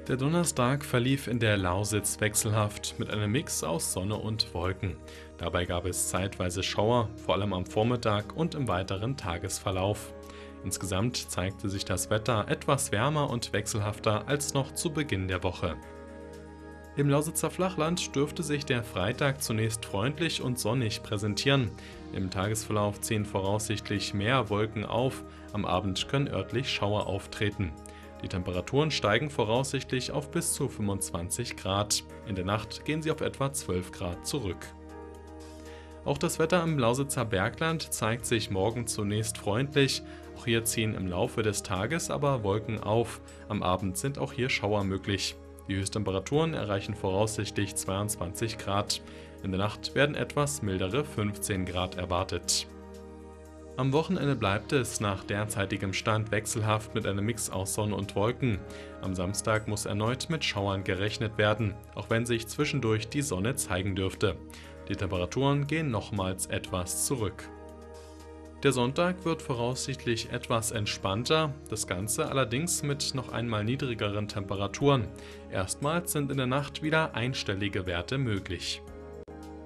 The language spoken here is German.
Der Donnerstag verlief in der Lausitz wechselhaft mit einem Mix aus Sonne und Wolken. Dabei gab es zeitweise Schauer, vor allem am Vormittag und im weiteren Tagesverlauf. Insgesamt zeigte sich das Wetter etwas wärmer und wechselhafter als noch zu Beginn der Woche. Im Lausitzer Flachland dürfte sich der Freitag zunächst freundlich und sonnig präsentieren. Im Tagesverlauf ziehen voraussichtlich mehr Wolken auf, am Abend können örtlich Schauer auftreten. Die Temperaturen steigen voraussichtlich auf bis zu 25 Grad. In der Nacht gehen sie auf etwa 12 Grad zurück. Auch das Wetter im Lausitzer Bergland zeigt sich morgen zunächst freundlich. Auch hier ziehen im Laufe des Tages aber Wolken auf. Am Abend sind auch hier Schauer möglich. Die Höchsttemperaturen erreichen voraussichtlich 22 Grad. In der Nacht werden etwas mildere 15 Grad erwartet. Am Wochenende bleibt es nach derzeitigem Stand wechselhaft mit einem Mix aus Sonne und Wolken. Am Samstag muss erneut mit Schauern gerechnet werden, auch wenn sich zwischendurch die Sonne zeigen dürfte. Die Temperaturen gehen nochmals etwas zurück. Der Sonntag wird voraussichtlich etwas entspannter, das Ganze allerdings mit noch einmal niedrigeren Temperaturen. Erstmals sind in der Nacht wieder einstellige Werte möglich.